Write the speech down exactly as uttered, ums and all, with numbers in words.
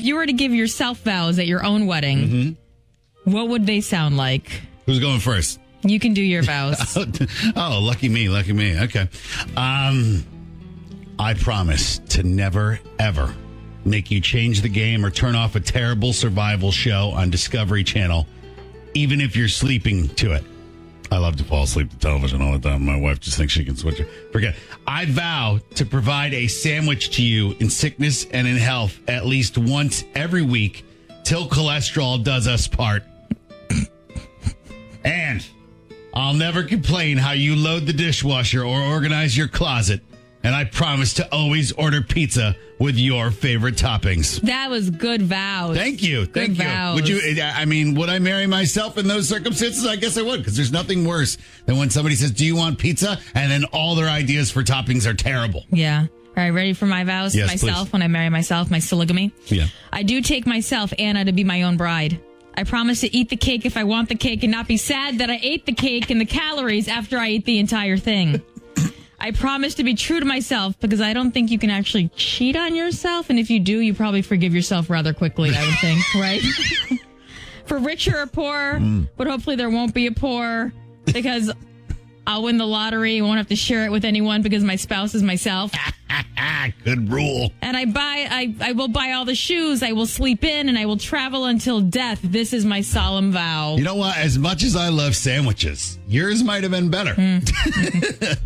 you were to give yourself vows at your own wedding, mm-hmm. what would they sound like? Who's going first? You can do your vows. Oh, lucky me, lucky me. Okay. Um, I promise to never, ever make you change the game or turn off a terrible survival show on Discovery Channel, even if you're sleeping to it. I love to fall asleep to television all the time. My wife just thinks she can switch it. Forget. I vow to provide a sandwich to you in sickness and in health at least once every week till cholesterol does us part. And I'll never complain how you load the dishwasher or organize your closet. And I promise to always order pizza with your favorite toppings. That was good vows. Thank you. Good Thank vows. you. Would you, I mean, would I marry myself in those circumstances? I guess I would, because there's nothing worse than when somebody says, do you want pizza? And then all their ideas for toppings are terrible. Yeah. All right, ready for my vows Yes, to myself please. when I marry myself, my polygamy? Yeah. I do take myself, Anna, to be my own bride. I promise to eat the cake if I want the cake and not be sad that I ate the cake and the calories after I ate the entire thing. I promise to be true to myself because I don't think you can actually cheat on yourself. And if you do, you probably forgive yourself rather quickly, I would think, right? For richer or poor, mm. but hopefully there won't be a poor because I'll win the lottery. I won't have to share it with anyone because my spouse is myself. Good rule. And I buy, I, I will buy all the shoes. I will sleep in and I will travel until death. This is my solemn vow. You know what? As much as I love sandwiches, yours might have been better. Mm.